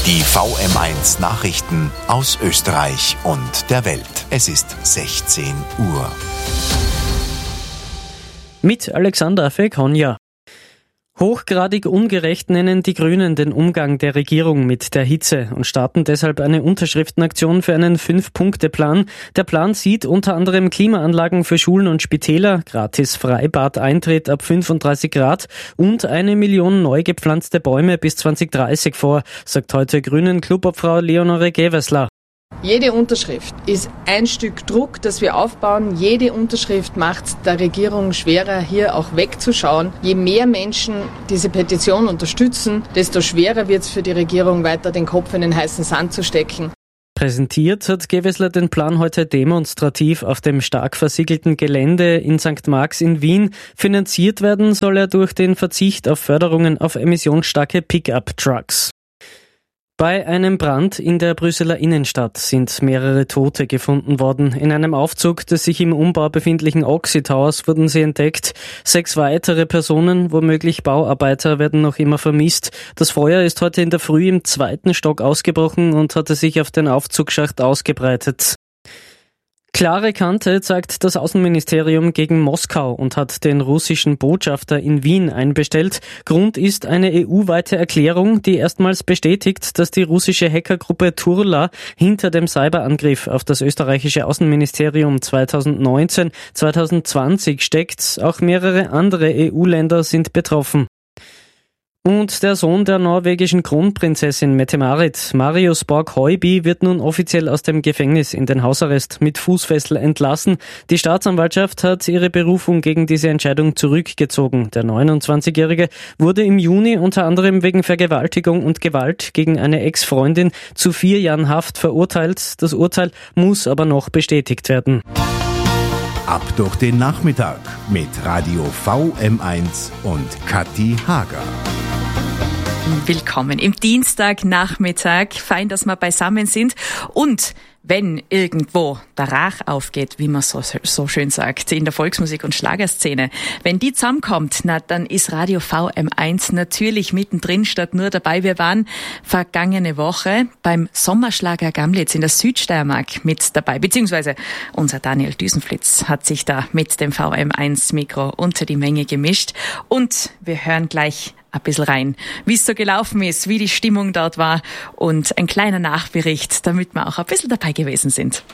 Die VM1 Nachrichten aus Österreich und der Welt. Es ist 16 Uhr. Mit Alexander Fekonja. Hochgradig ungerecht nennen die Grünen den Umgang der Regierung mit der Hitze und starten deshalb eine Unterschriftenaktion für einen 5-Punkte-Plan. Der Plan sieht unter anderem Klimaanlagen für Schulen und Spitäler, gratis Freibad-Eintritt ab 35 Grad und 1 Million neu gepflanzte Bäume bis 2030 vor, sagt heute Grünen-Clubobfrau Leonore Gewessler. Jede Unterschrift ist ein Stück Druck, das wir aufbauen. Jede Unterschrift macht es der Regierung schwerer, hier auch wegzuschauen. Je mehr Menschen diese Petition unterstützen, desto schwerer wird es für die Regierung, weiter den Kopf in den heißen Sand zu stecken. Präsentiert hat Gewessler den Plan heute demonstrativ auf dem stark versiegelten Gelände in St. Marx in Wien. Finanziert werden soll er durch den Verzicht auf Förderungen auf emissionsstarke Pickup-Trucks. Bei einem Brand in der Brüsseler Innenstadt sind mehrere Tote gefunden worden. In einem Aufzug des sich im Umbau befindlichen Oxy Towers wurden sie entdeckt. 6 weitere Personen, womöglich Bauarbeiter, werden noch immer vermisst. Das Feuer ist heute in der Früh im 2. Stock ausgebrochen und hatte sich auf den Aufzugsschacht ausgebreitet. Klare Kante zeigt das Außenministerium gegen Moskau und hat den russischen Botschafter in Wien einbestellt. Grund ist eine EU-weite Erklärung, die erstmals bestätigt, dass die russische Hackergruppe Turla hinter dem Cyberangriff auf das österreichische Außenministerium 2019-2020 steckt. Auch mehrere andere EU-Länder sind betroffen. Und der Sohn der norwegischen Kronprinzessin Mette-Marit, Marius Borg-Høiby, wird nun offiziell aus dem Gefängnis in den Hausarrest mit Fußfessel entlassen. Die Staatsanwaltschaft hat ihre Berufung gegen diese Entscheidung zurückgezogen. Der 29-Jährige wurde im Juni unter anderem wegen Vergewaltigung und Gewalt gegen eine Ex-Freundin zu 4 Jahren Haft verurteilt. Das Urteil muss aber noch bestätigt werden. Ab durch den Nachmittag mit Radio VM1 und Kathi Hager. Willkommen im Dienstagnachmittag. Fein, dass wir beisammen sind. Und wenn irgendwo der Rach aufgeht, wie man so schön sagt, in der Volksmusik- und Schlagerszene, wenn die zusammenkommt, dann ist Radio VM1 natürlich mittendrin statt nur dabei. Wir waren vergangene Woche beim Sommerschlager Gamlitz in der Südsteiermark mit dabei, beziehungsweise unser Daniel Düsenflitz hat sich da mit dem VM1-Mikro unter die Menge gemischt. Und wir hören gleich ein bisschen rein, wie es so gelaufen ist, wie die Stimmung dort war und ein kleiner Nachbericht, damit wir auch ein bisschen dabei gewesen sind.